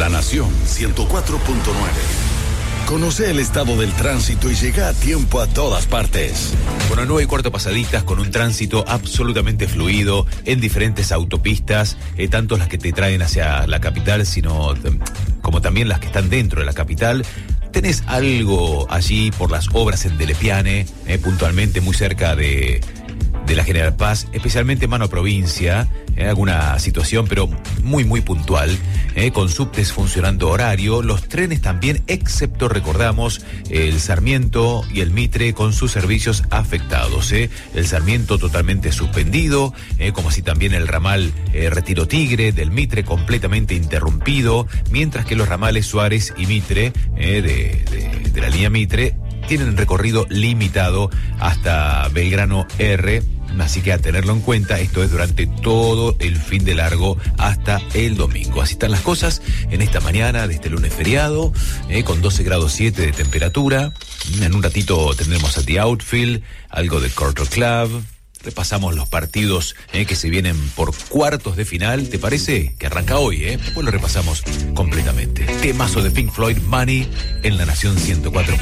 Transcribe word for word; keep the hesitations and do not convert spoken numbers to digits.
La Nación ciento cuatro punto nueve. Conoce el estado del tránsito y llega a tiempo a todas partes. Bueno, nueve y cuarto pasaditas con un tránsito absolutamente fluido en diferentes autopistas, eh, tanto las que te traen hacia la capital, sino como también las que están dentro de la capital. Tenés algo allí por las obras en Delepiane, eh, puntualmente muy cerca de, de la General Paz, especialmente mano a provincia, eh, alguna situación, pero muy, muy puntual, eh, con subtes funcionando horario, los trenes también, excepto, recordamos, el Sarmiento y el Mitre con sus servicios afectados. Eh. El Sarmiento totalmente suspendido, eh, como así también el ramal eh, Retiro Tigre del Mitre completamente interrumpido, mientras que los ramales Suárez y Mitre eh, de, de, de la línea Mitre tienen recorrido limitado hasta Belgrano R, así que a tenerlo en cuenta, esto es durante todo el fin de largo hasta el domingo. Así están las cosas en esta mañana de este lunes feriado, eh, con doce grados siete de temperatura. En un ratito tendremos a The Outfield, algo de Culture Club. Repasamos los partidos eh, que se vienen por cuartos de final. ¿Te parece? Que arranca hoy, ¿eh? Pues lo repasamos completamente. Temazo de Pink Floyd, Money, en La Nación ciento cuatro.